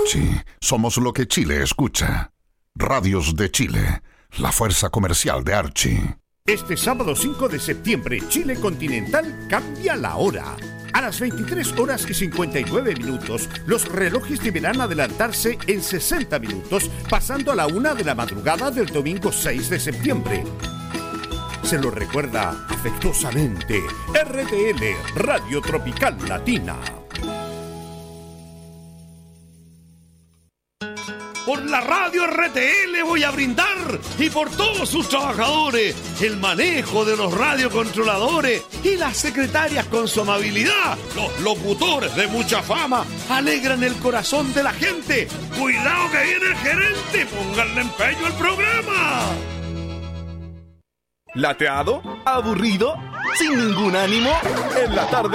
Archie, somos lo que Chile escucha. Radios de Chile, la fuerza comercial de Archie. Este sábado 5 de septiembre, Chile Continental cambia la hora. A las 23 horas y 59 minutos, los relojes deberán adelantarse en 60 minutos, pasando a la 1 de la madrugada del domingo 6 de septiembre. Se lo recuerda afectuosamente RTL, Radio Tropical Latina. Por la radio RTL voy a brindar, y por todos sus trabajadores, el manejo de los radiocontroladores y las secretarias con su amabilidad. Los locutores de mucha fama alegran el corazón de la gente. Cuidado que viene el gerente, pónganle empeño al programa. ¿Lateado? ¿Aburrido? ¿Sin ningún ánimo? En la tarde